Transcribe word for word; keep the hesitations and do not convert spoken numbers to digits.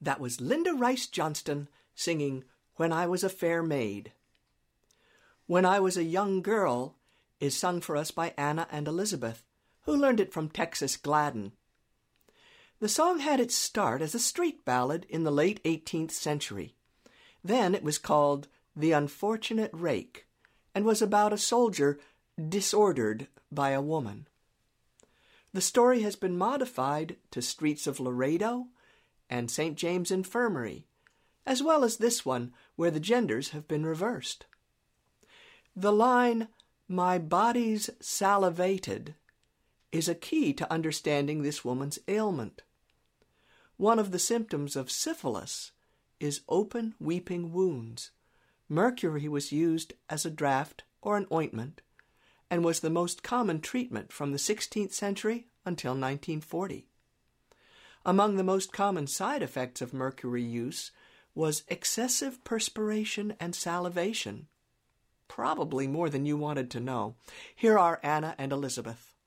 That was Linda Rice Johnston singing When I Was a Fair Maid. When I Was a Young Girl is sung for us by Anna and Elizabeth, who learned it from Texas Gladden. The song had its start as a street ballad in the late eighteenth century. Then it was called The Unfortunate Rake, and was about a soldier disordered by a woman. The story has been modified to Streets of Laredo and Saint James Infirmary, as well as this one where the genders have been reversed. The line, "My body's salivated," is a key to understanding this woman's ailment. One of the symptoms of syphilis is open weeping wounds. Mercury was used as a draught or an ointment, and was the most common treatment from the sixteenth century until nineteen forty. Among the most common side effects of mercury use was excessive perspiration and salivation. Probably more than you wanted to know. Here are Anna and Elizabeth.